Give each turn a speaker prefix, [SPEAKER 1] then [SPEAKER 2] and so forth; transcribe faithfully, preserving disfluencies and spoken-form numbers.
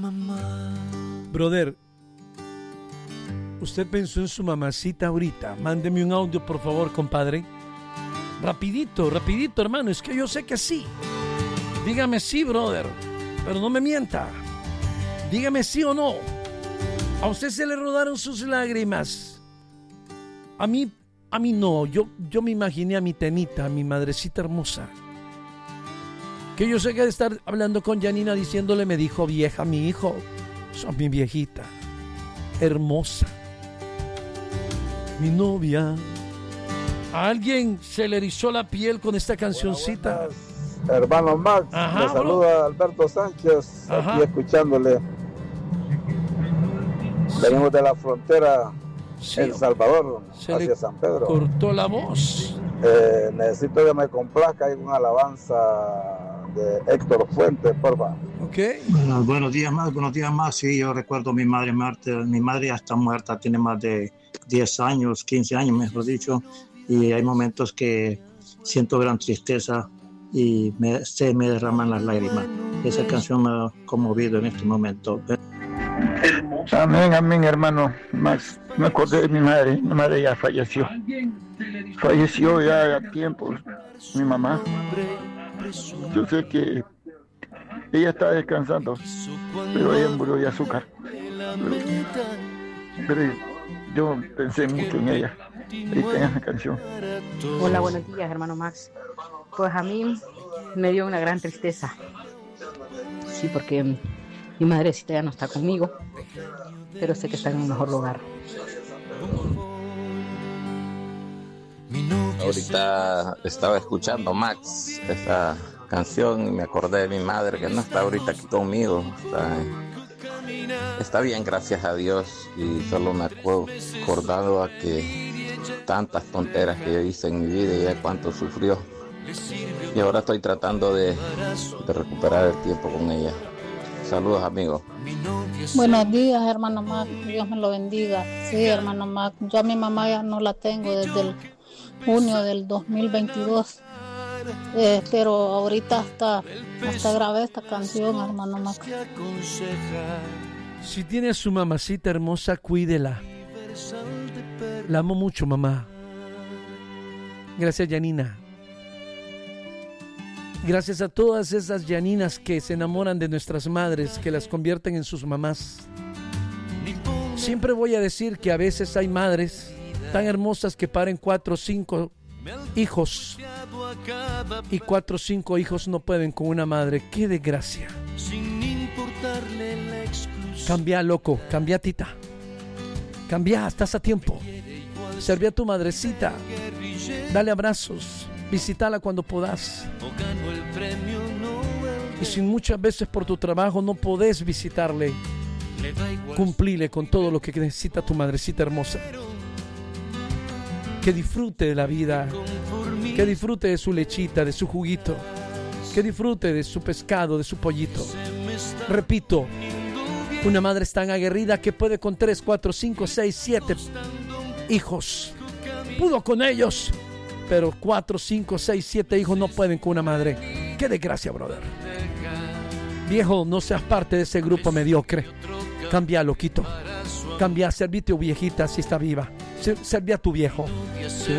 [SPEAKER 1] Brother, usted pensó en su mamacita ahorita. Mándeme un audio, por favor, compadre. Rapidito, rapidito, hermano. Es que yo sé que sí. Dígame sí, brother. Pero no me mienta. Dígame sí o no. A usted se le rodaron sus lágrimas. A mí, a mí no. Yo, yo me imaginé a mi tenita, a mi madrecita hermosa. Que yo sé que de estar hablando con Janina diciéndole, me dijo vieja, mi hijo. Sos mi viejita. Hermosa. Mi novia. ¿A alguien se le erizó la piel con esta cancioncita?
[SPEAKER 2] Buenas, buenas. Hermano Max,
[SPEAKER 1] Ajá,
[SPEAKER 2] me saluda bro. Alberto Sánchez, Ajá. aquí escuchándole. Sí. Venimos de la frontera sí, El Salvador, se hacia San Pedro.
[SPEAKER 1] Cortó la voz.
[SPEAKER 2] Eh, necesito que me complazca ahí una alabanza de Héctor Fuentes, por favor.
[SPEAKER 1] Okay.
[SPEAKER 3] Bueno, buenos días más, buenos días más. Sí, yo recuerdo a mi madre Marta, mi madre ya está muerta, tiene más de diez años, quince años, mejor dicho, y hay momentos que siento gran tristeza y me, se me derraman las lágrimas. Esa canción me ha conmovido en este momento.
[SPEAKER 4] Amén, amén, hermano Max. Me acordé de mi madre, mi madre ya falleció. Falleció ya a tiempo, mi mamá. Yo sé que ella está descansando, pero ella murió de azúcar. Pero, pero yo pensé mucho en ella. Ahí tengo esa canción.
[SPEAKER 5] Hola, buenos días, hermano Max. Pues a mí me dio una gran tristeza. Sí, porque mi madrecita ya no está conmigo, pero sé que está en un mejor lugar.
[SPEAKER 6] Ahorita estaba escuchando Max esta canción y me acordé de mi madre que no está ahorita aquí conmigo. Está, está bien, gracias a Dios, y solo me acuerdo acordado a que tantas tonteras que yo hice en mi vida y ya cuánto sufrió. Y ahora estoy tratando de, de recuperar el tiempo con ella. Saludos, amigos.
[SPEAKER 7] Buenos días, hermano Mac. Dios me lo bendiga. Sí, hermano Mac. Yo a mi mamá ya no la tengo desde el junio del dos mil veintidós. Eh, pero ahorita hasta, hasta grabé esta canción, hermano Mac.
[SPEAKER 1] Si tiene a su mamacita hermosa, cuídela. La amo mucho, mamá. Gracias, Janina. Gracias a todas esas Janinas que se enamoran de nuestras madres, que las convierten en sus mamás. Siempre voy a decir que a veces hay madres tan hermosas que paren cuatro o cinco hijos y cuatro o cinco hijos no pueden con una madre. ¡Qué desgracia! Cambia, loco, cambia, tita. Cambia, estás a tiempo. Serví a tu madrecita. Dale abrazos. Visítala cuando puedas. Y si muchas veces por tu trabajo no podés visitarle, cumplile con todo lo que necesita tu madrecita hermosa. Que disfrute de la vida, que disfrute de su lechita, de su juguito, que disfrute de su pescado, de su pollito. Repito, una madre es tan aguerrida que puede con tres, cuatro, cinco, seis, siete hijos. Pudo con ellos, pero cuatro, cinco, seis, siete hijos no pueden con una madre. ¡Qué desgracia, brother! Viejo, no seas parte de ese grupo mediocre. Cambia, loquito. Cambia, servite a tu viejita si está viva. Serví a tu viejo. ¿Sí?